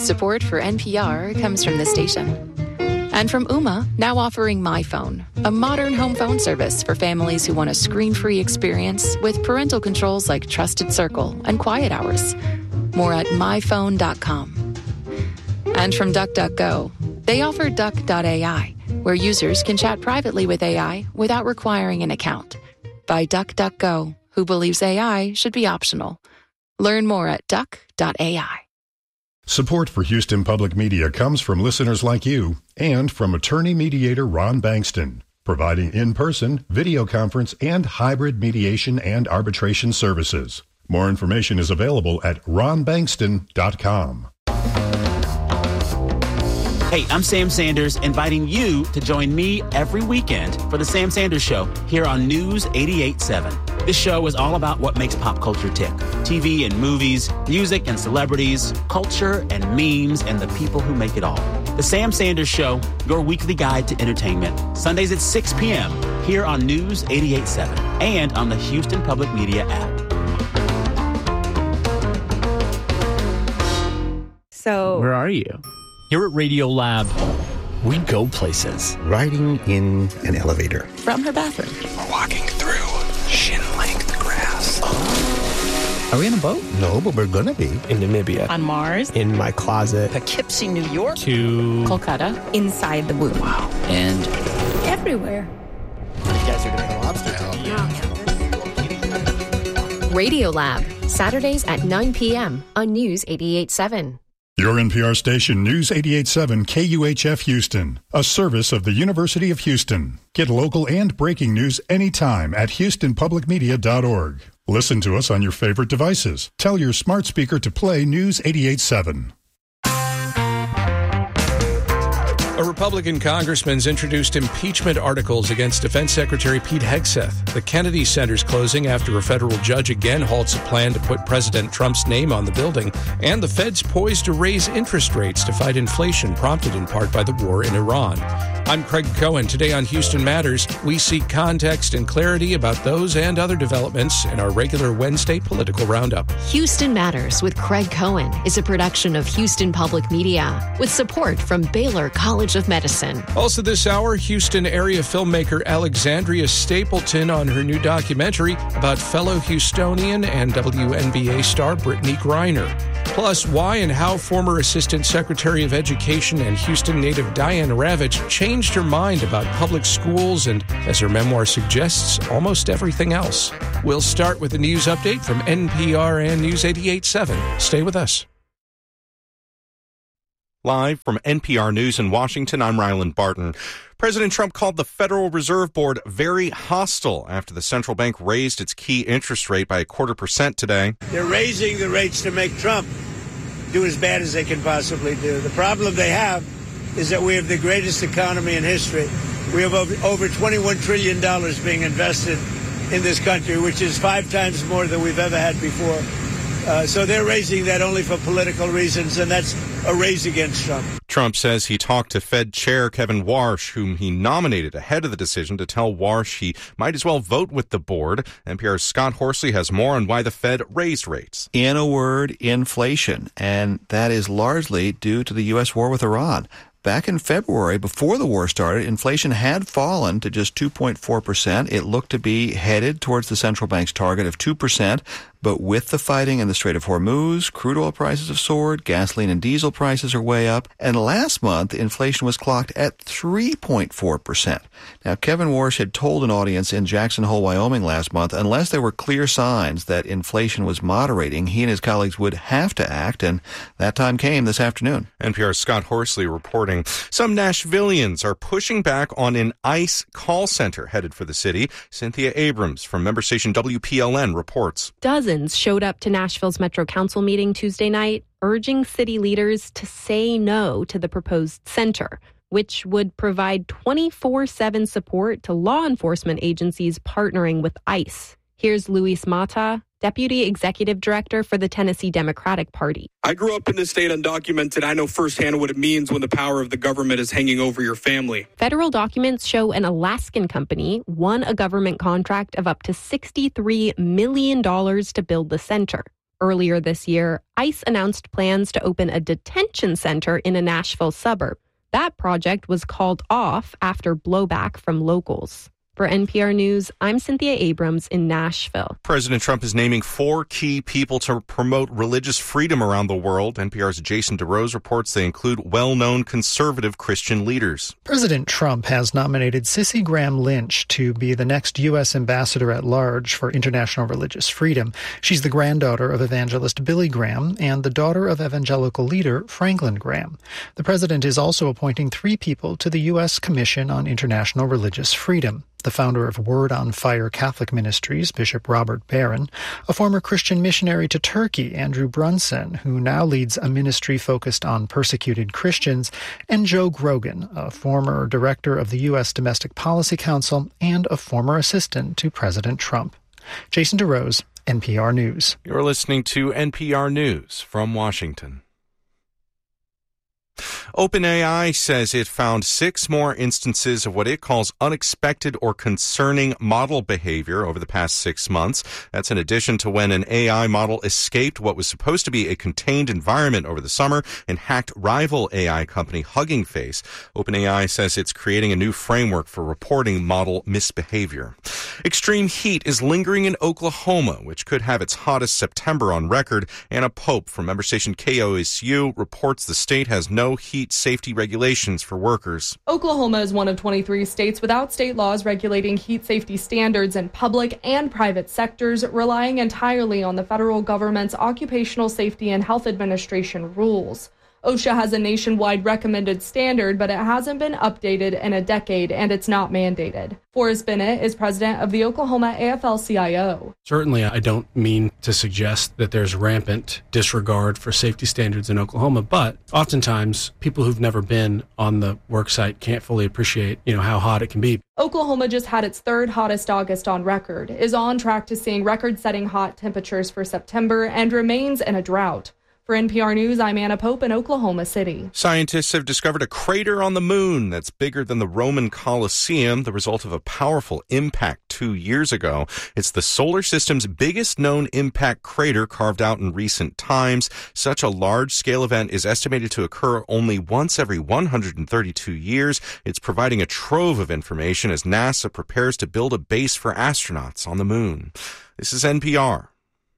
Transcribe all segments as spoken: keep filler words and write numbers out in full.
Support for N P R comes from the station. And from Ooma, now offering My Phone, a modern home phone service for families who want a screen-free experience with parental controls like Trusted Circle and Quiet Hours. More at my phone dot com. And from DuckDuckGo, they offer Duck dot A I, where users can chat privately with A I without requiring an account. By DuckDuckGo, who believes A I should be optional. Learn more at duck dot A I. Support for Houston Public Media comes from listeners like you and from attorney mediator Ron Bankston, providing in-person, video conference, and hybrid mediation and arbitration services. More information is available at ron bankston dot com. Hey, I'm Sam Sanders, inviting you to join me every weekend for the Sam Sanders Show here on News eighty-eight point seven. This show is all about what makes pop culture tick. T V and movies, music and celebrities, culture and memes, and the people who make it all. The Sam Sanders Show, your weekly guide to entertainment. Sundays at six p.m. here on News eighty-eight point seven and on the Houston Public Media app. So, where are you? Here at Radio Lab, we go places. Riding in an elevator. From her bathroom. We're walking through shin-length grass. Are we in a boat? No, but we're gonna be. In Namibia. On Mars. In my closet. Poughkeepsie, New York. To Kolkata. Inside the womb. Wow. And everywhere. You guys are gonna have lobster talk. Radio Lab, Saturdays at nine p.m. on News eighty-eight point seven. Your N P R station, News eighty-eight point seven K U H F Houston, a service of the University of Houston. Get local and breaking news anytime at houston public media dot org. Listen to us on your favorite devices. Tell your smart speaker to play News eighty-eight point seven. A Republican congressman's introduced impeachment articles against Defense Secretary Pete Hegseth. The Kennedy Center's closing after a federal judge again halts a plan to put President Trump's name on the building. And the Fed's poised to raise interest rates to fight inflation, prompted in part by the war in Iran. I'm Craig Cohen. Today on Houston Matters, we seek context and clarity about those and other developments in our regular Wednesday political roundup. Houston Matters with Craig Cohen is a production of Houston Public Media with support from Baylor College of Medicine. Also this hour, Houston area filmmaker Alexandria Stapleton on her new documentary about fellow Houstonian and W N B A star Brittany Griner. Plus, why and how former Assistant Secretary of Education and Houston native Diane Ravitch changed her mind about public schools and, as her memoir suggests, almost everything else. We'll start with a news update from N P R and News eighty-eight point seven. Stay with us. Live from N P R News in Washington, I'm Ryland Barton. President Trump called the Federal Reserve Board very hostile after the central bank raised its key interest rate by a quarter percent today. They're raising the rates to make Trump do as bad as they can possibly do. The problem they have is that we have the greatest economy in history. We have over, over twenty-one trillion dollars being invested in this country, which is five times more than we've ever had before. Uh, so they're raising that only for political reasons, and that's a raise against Trump. Trump says he talked to Fed Chair Kevin Warsh, whom he nominated ahead of the decision, to tell Warsh he might as well vote with the board. N P R's Scott Horsley has more on why the Fed raised rates. In a word, inflation, and that is largely due to the U S war with Iran. Back in February, before the war started, inflation had fallen to just two point four percent. It looked to be headed towards the central bank's target of two percent. But with the fighting in the Strait of Hormuz, crude oil prices have soared, gasoline and diesel prices are way up, and last month, inflation was clocked at three point four percent. Now, Kevin Warsh had told an audience in Jackson Hole, Wyoming last month, unless there were clear signs that inflation was moderating, he and his colleagues would have to act, and that time came this afternoon. N P R's Scott Horsley reporting. Some Nashvillians are pushing back on an ICE call center headed for the city. Cynthia Abrams from member station W P L N reports. Dozens showed up to Nashville's Metro Council meeting Tuesday night, urging city leaders to say no to the proposed center, which would provide twenty-four seven support to law enforcement agencies partnering with ICE. Here's Luis Mata, Deputy Executive Director for the Tennessee Democratic Party. I grew up in this state undocumented. I know firsthand what it means when the power of the government is hanging over your family. Federal documents show an Alaskan company won a government contract of up to sixty-three million dollars to build the center. Earlier this year, ICE announced plans to open a detention center in a Nashville suburb. That project was called off after blowback from locals. For N P R News, I'm Cynthia Abrams in Nashville. President Trump is naming four key people to promote religious freedom around the world. N P R's Jason DeRose reports they include well-known conservative Christian leaders. President Trump has nominated Cissy Graham Lynch to be the next U S ambassador at large for international religious freedom. She's the granddaughter of evangelist Billy Graham and the daughter of evangelical leader Franklin Graham. The president is also appointing three people to the U S Commission on International Religious Freedom. The founder of Word on Fire Catholic Ministries, Bishop Robert Barron, a former Christian missionary to Turkey, Andrew Brunson, who now leads a ministry focused on persecuted Christians, and Joe Grogan, a former director of the U S Domestic Policy Council and a former assistant to President Trump. Jason DeRose, N P R News. You're listening to N P R News from Washington. OpenAI says it found six more instances of what it calls unexpected or concerning model behavior over the past six months. That's in addition to when an A I model escaped what was supposed to be a contained environment over the summer and hacked rival A I company Hugging Face. OpenAI says it's creating a new framework for reporting model misbehavior. Extreme heat is lingering in Oklahoma, which could have its hottest September on record. Anna Pope from member station K O S U reports the state has no heat safety regulations for workers. Oklahoma is one of twenty-three states without state laws regulating heat safety standards in public and private sectors, relying entirely on the federal government's Occupational Safety and Health Administration rules. OSHA has a nationwide recommended standard, but it hasn't been updated in a decade, and it's not mandated. Forrest Bennett is president of the Oklahoma A F L C I O. Certainly, I don't mean to suggest that there's rampant disregard for safety standards in Oklahoma, but oftentimes people who've never been on the work site can't fully appreciate, you know, how hot it can be. Oklahoma just had its third hottest August on record, is on track to seeing record-setting hot temperatures for September, and remains in a drought. For N P R News, I'm Anna Pope in Oklahoma City. Scientists have discovered a crater on the moon that's bigger than the Roman Colosseum, the result of a powerful impact two years ago. It's the solar system's biggest known impact crater carved out in recent times. Such a large-scale event is estimated to occur only once every one hundred thirty-two years. It's providing a trove of information as NASA prepares to build a base for astronauts on the moon. This is N P R.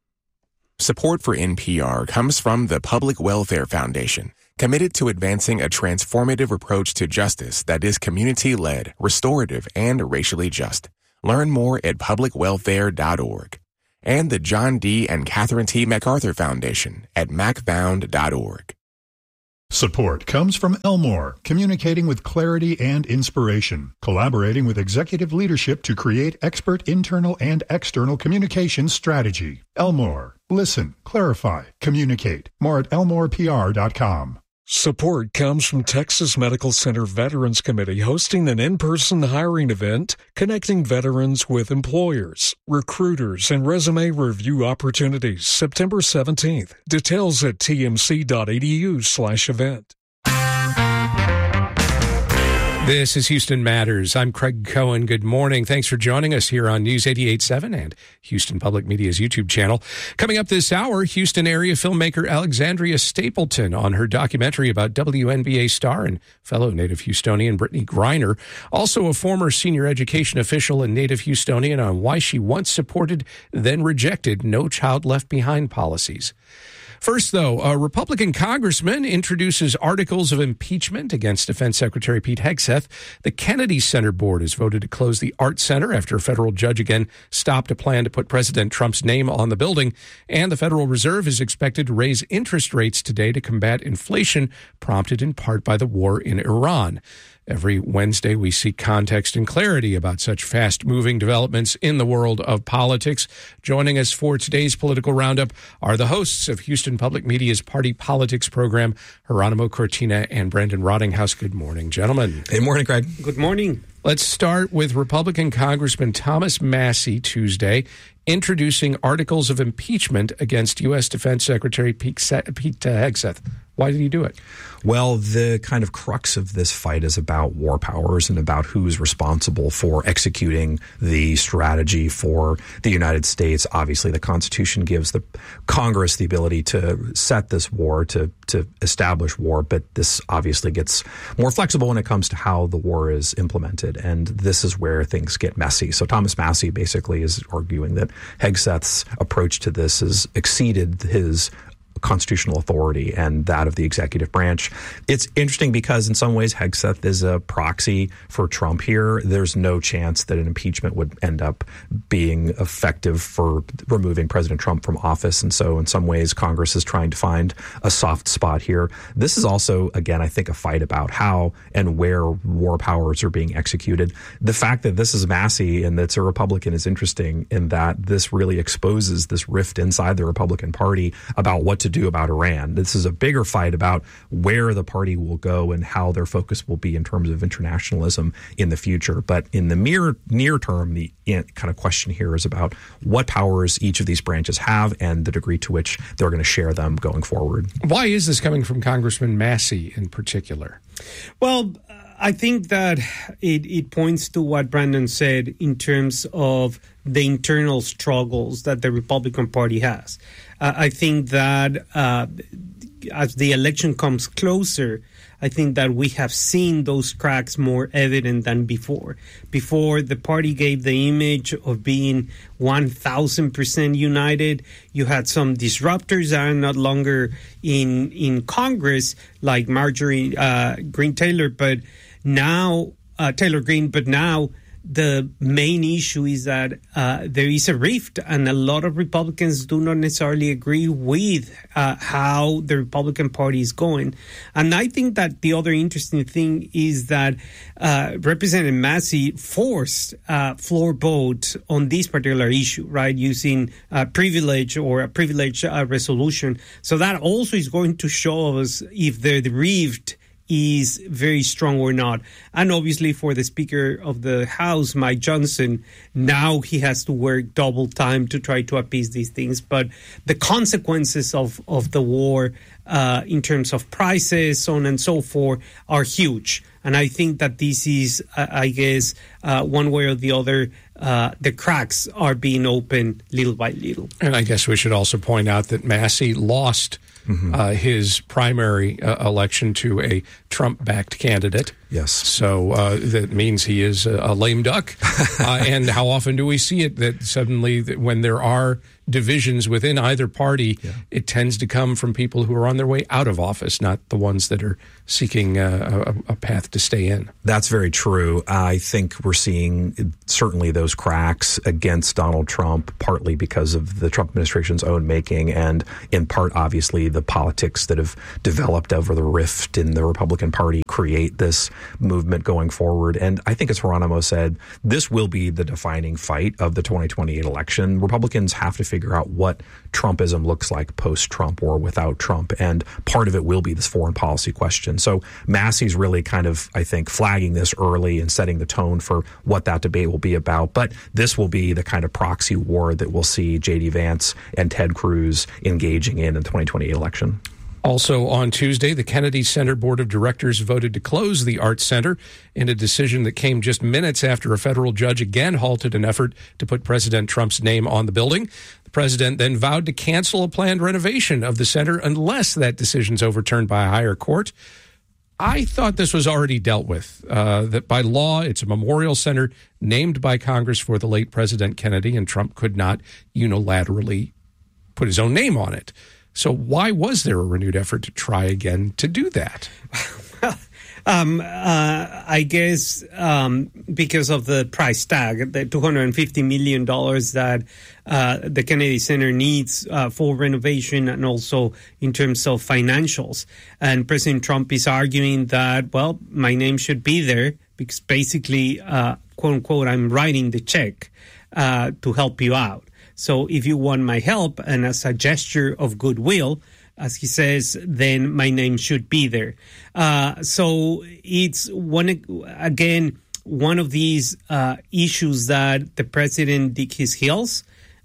Support for N P R comes from the Public Welfare Foundation, committed to advancing a transformative approach to justice that is community-led, restorative, and racially just. Learn more at public welfare dot org. And the John D. and Catherine T. MacArthur Foundation at mac found dot org. Support comes from Elmore, communicating with clarity and inspiration, collaborating with executive leadership to create expert internal and external communication strategy. Elmore, listen, clarify, communicate. More at elmore p r dot com. Support comes from Texas Medical Center Veterans Committee hosting an in-person hiring event connecting veterans with employers, recruiters, and resume review opportunities September seventeenth. Details at t m c dot e d u slash event. This is Houston Matters. I'm Craig Cohen. Good morning. Thanks for joining us here on News eighty-eight point seven and Houston Public Media's YouTube channel. Coming up this hour, Houston area filmmaker Alexandria Stapleton on her documentary about W N B A star and fellow native Houstonian Brittany Griner. Also a former senior education official and native Houstonian on why she once supported, then rejected No Child Left Behind policies. First, though, a Republican congressman introduces articles of impeachment against Defense Secretary Pete Hegseth. The Kennedy Center Board has voted to close the Art Center after a federal judge again stopped a plan to put President Trump's name on the building. And the Federal Reserve is expected to raise interest rates today to combat inflation, prompted in part by the war in Iran. Every Wednesday, we seek context and clarity about such fast-moving developments in the world of politics. Joining us for today's political roundup are the hosts of Houston Public Media's Party Politics program, Geronimo Cortina and Brandon Rottinghouse. Good morning, gentlemen. Good morning, Craig. Good morning. Let's start with Republican Congressman Thomas Massie Tuesday introducing articles of impeachment against U S. Defense Secretary Pete Hegseth. Why did he do it? Well, the kind of crux of this fight is about war powers and about who's responsible for executing the strategy for the United States. Obviously, the Constitution gives the Congress the ability to set this war, to, to establish war, but this obviously gets more flexible when it comes to how the war is implemented, and this is where things get messy. So Thomas Massie basically is arguing that Hegseth's approach to this has exceeded his constitutional authority and that of the executive branch. It's interesting because in some ways Hegseth is a proxy for Trump here. There's no chance that an impeachment would end up being effective for removing President Trump from office. And so in some ways Congress is trying to find a soft spot here. This is also, again, I think a fight about how and where war powers are being executed. The fact that this is Massie and that's a Republican is interesting in that this really exposes this rift inside the Republican Party about what to do about Iran. This is a bigger fight about where the party will go and how their focus will be in terms of internationalism in the future. But in the near, near term, the kind of question here is about what powers each of these branches have and the degree to which they're going to share them going forward. Why is this coming from Congressman Massie in particular? Well, I think that it, it points to what Brandon said in terms of the internal struggles that the Republican Party has. Uh, I think that uh, as the election comes closer, I think that we have seen those cracks more evident than before. Before, the party gave the image of being one thousand percent united. You had some disruptors that are not longer in in Congress, like Marjorie uh, Greene Taylor, but now uh, Taylor Greene. But now the main issue is that uh, there is a rift, and a lot of Republicans do not necessarily agree with uh, how the Republican Party is going. And I think that the other interesting thing is that uh, Representative Massie forced uh, floor vote on this particular issue, right, using uh, privilege or a privilege uh, resolution. So that also is going to show us if the, the rift is very strong or not. And obviously for the Speaker of the House, Mike Johnson, now he has to work double time to try to appease these things. But the consequences of, of the war uh, in terms of prices, so on and so forth, are huge. And I think that this is, uh, I guess, uh, one way or the other, uh, the cracks are being opened little by little. And I guess we should also point out that Massie lost Mm-hmm. Uh, his primary uh, election to a Trump-backed candidate. Yes. So uh, that means he is a, a lame duck. uh, and how often do we see it that suddenly that when there are divisions within either party, yeah. it tends to come from people who are on their way out of office, not the ones that are seeking uh, a, a path to stay in. That's very true. I think we're seeing certainly those cracks against Donald Trump, partly because of the Trump administration's own making, and in part, obviously, the politics that have developed over the rift in the Republican Party create this movement going forward. And I think, as Geronimo said, this will be the defining fight of the twenty twenty-eight election. Republicans have to figure out what Trumpism looks like post-Trump or without Trump, and part of it will be this foreign policy question. So Massie's really kind of, I think, flagging this early and setting the tone for what that debate will be about. But this will be the kind of proxy war that we'll see J D Vance and Ted Cruz engaging in in the twenty twenty-eight election. Also on Tuesday, the Kennedy Center Board of Directors voted to close the Arts Center in a decision that came just minutes after a federal judge again halted an effort to put President Trump's name on the building. The president then vowed to cancel a planned renovation of the center unless that decision is overturned by a higher court. I thought this was already dealt with, uh, that by law, it's a memorial center named by Congress for the late President Kennedy, and Trump could not unilaterally put his own name on it. So why was there a renewed effort to try again to do that? um, uh, I guess um, because of the price tag, the two hundred fifty million dollars that uh, the Kennedy Center needs uh, for renovation, and also in terms of financials. And President Trump is arguing that, well, my name should be there because basically, uh, quote unquote, I'm writing the check uh, to help you out. So if you want my help, and as a gesture of goodwill, as he says, then my name should be there. Uh, so it's one again one of these uh, issues that the president dig his heels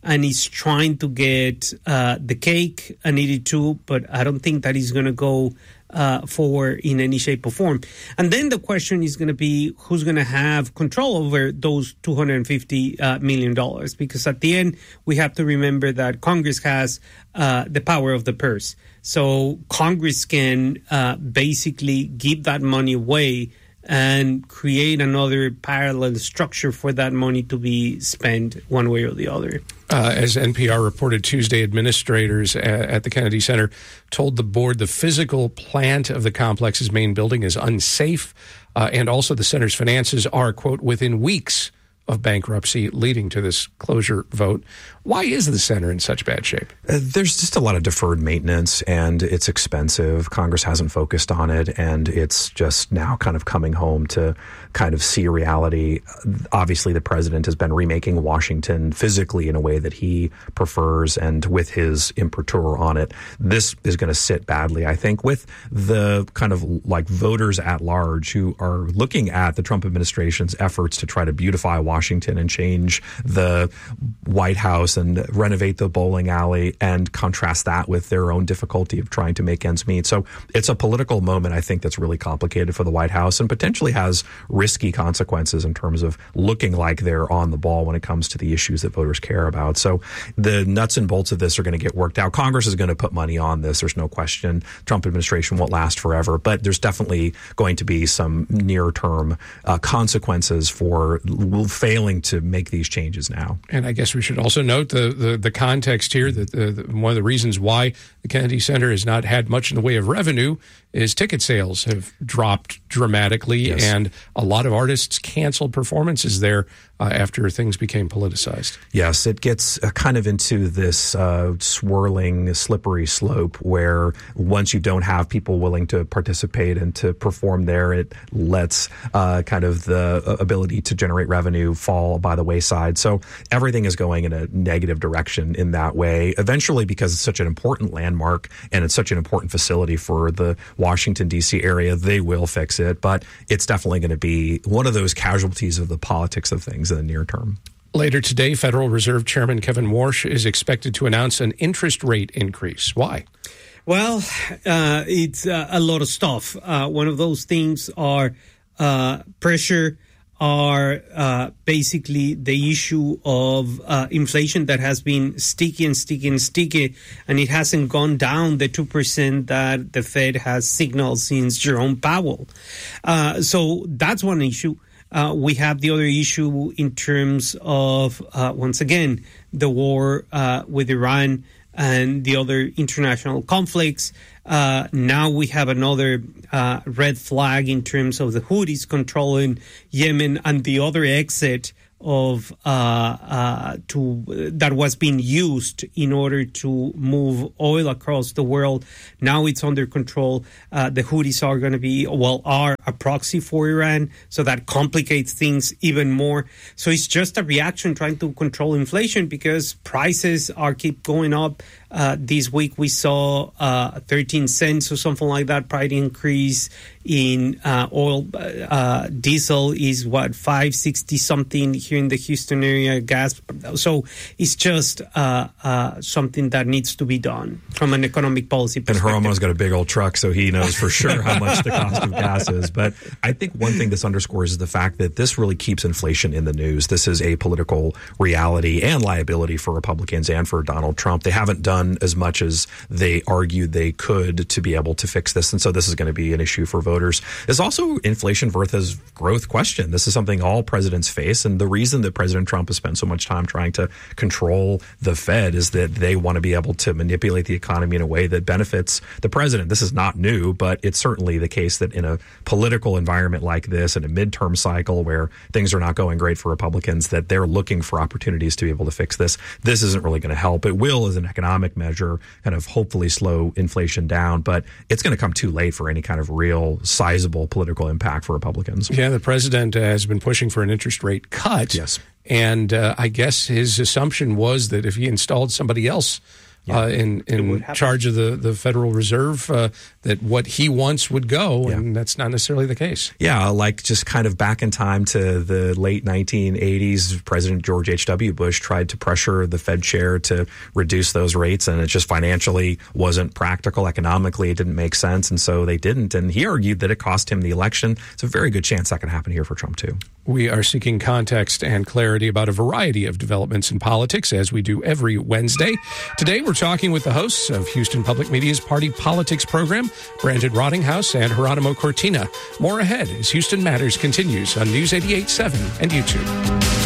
and he's trying to get uh, the cake and eat it too, but I don't think that he's going to go uh, forward in any shape or form. And then the question is going to be who's going to have control over those two hundred fifty uh, million dollars, because at the end, we have to remember that Congress has uh, the power of the purse. So Congress can uh, basically give that money away and create another parallel structure for that money to be spent one way or the other. Uh, as N P R reported Tuesday, administrators at the Kennedy Center told the board the physical plant of the complex's main building is unsafe, uh, and also the center's finances are, quote, within weeks of bankruptcy, leading to this closure vote. Why is the center in such bad shape? Uh, there's just a lot of deferred maintenance, and it's expensive. Congress hasn't focused on it, and it's just now kind of coming home to kind of see reality. Obviously, the president has been remaking Washington physically in a way that he prefers, and with his imprimatur on it, this is going to sit badly, I think, with the kind of like voters at large who are looking at the Trump administration's efforts to try to beautify Washington and change the White House and renovate the bowling alley, and contrast that with their own difficulty of trying to make ends meet. So it's a political moment, I think, that's really complicated for the White House and potentially has risky consequences in terms of looking like they're on the ball when it comes to the issues that voters care about. So the nuts and bolts of this are going to get worked out. Congress is going to put money on this. There's no question. Trump administration won't last forever, but there's definitely going to be some near-term uh, consequences for failing to make these changes now. And I guess we should also note the, the, the context here, that the, the, one of the reasons why the Kennedy Center has not had much in the way of revenue is ticket sales have dropped dramatically, yes. and a lot of artists canceled performances there uh, after things became politicized. Yes, it gets uh, kind of into this uh, swirling, slippery slope where once you don't have people willing to participate and to perform there, it lets uh, kind of the ability to generate revenue fall by the wayside. So everything is going in a negative direction in that way. Eventually, because it's such an important landmark and it's such an important facility for the Washington, D C area, they will fix it. But it's definitely going to be one of those casualties of the politics of things in the near term. Later today, Federal Reserve Chairman Kevin Warsh is expected to announce an interest rate increase. Why? Well, uh, it's uh, a lot of stuff. Uh, one of those things are uh, pressure, are uh, basically the issue of uh, inflation that has been sticky and sticky and sticky, and it hasn't gone down the two percent that the Fed has signaled since Jerome Powell. Uh, so that's one issue. Uh, we have the other issue in terms of, uh, once again, the war uh, with Iran and the other international conflicts. Uh, now we have another uh, red flag in terms of the Houthis controlling Yemen and the other exit of uh, uh, to that was being used in order to move oil across the world. Now it's under control. Uh, the Houthis are going to be, well, are a proxy for Iran, so that complicates things even more. So it's just a reaction trying to control inflation because prices are keep going up. Uh, this week we saw uh, thirteen cents or something like that price increase in uh, oil. Uh, diesel is what, five sixty something here in the Houston area. Gas, so it's just uh, uh, something that needs to be done from an economic policy perspective. And Jerome's got a big old truck, so he knows for sure how much the cost of gas is. But I think one thing this underscores is the fact that this really keeps inflation in the news. This is a political reality and liability for Republicans and for Donald Trump. They haven't done as much as they argued they could to be able to fix this. And so this is going to be an issue for voters. There's also inflation versus growth question. This is something all presidents face. And the reason that President Trump has spent so much time trying to control the Fed is that they want to be able to manipulate the economy in a way that benefits the president. This is not new, but it's certainly the case that in a political environment like this, in a midterm cycle where things are not going great for Republicans, that they're looking for opportunities to be able to fix this. This isn't really going to help. It will as an economic measure kind of hopefully slow inflation down, but it's going to come too late for any kind of real sizable political impact for Republicans. Yeah, the president uh, has been pushing for an interest rate cut. Yes. And uh, I guess his assumption was that if he installed somebody else yeah. uh, in, in charge of the, the Federal Reserve, uh, that what he wants would go, yeah. and that's not necessarily the case. Yeah, like just kind of back in time to the late nineteen eighties, President George H W. Bush tried to pressure the Fed chair to reduce those rates, and it just financially wasn't practical. Economically, it didn't make sense, and so they didn't. And he argued that it cost him the election. It's a very good chance that can happen here for Trump, too. We are seeking context and clarity about a variety of developments in politics, as we do every Wednesday. Today, we're talking with the hosts of Houston Public Media's Party Politics program, Brandon Rottinghouse and Geronimo Cortina. More ahead as Houston Matters continues on News eighty-eight point seven and YouTube.